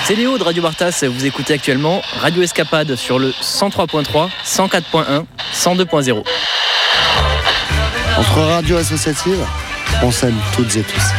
C'est Léo de Radio Bartas, vous écoutez actuellement Radio Escapade sur le 103.3, 104.1, 102.0. Entre radios associatives, on s'aime toutes et tous.